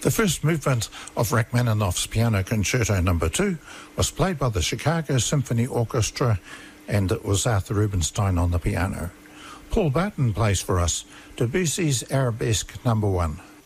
The first movement of Rachmaninoff's Piano Concerto No. 2 was played by the Chicago Symphony Orchestra, and it was Arthur Rubinstein on the piano. Paul Barton plays for us Debussy's Arabesque No. 1.